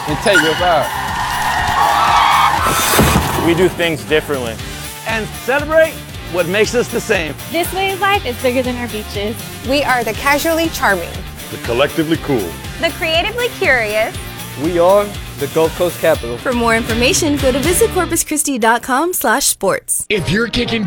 and take your vibe. We do things differently. And celebrate what makes us the same. This way of life is bigger than our beaches. We are the casually charming, the collectively cool, the creatively curious. We are the Gulf Coast capital. For more information, go to visitcorpuschristi.com/sports. If you're kicking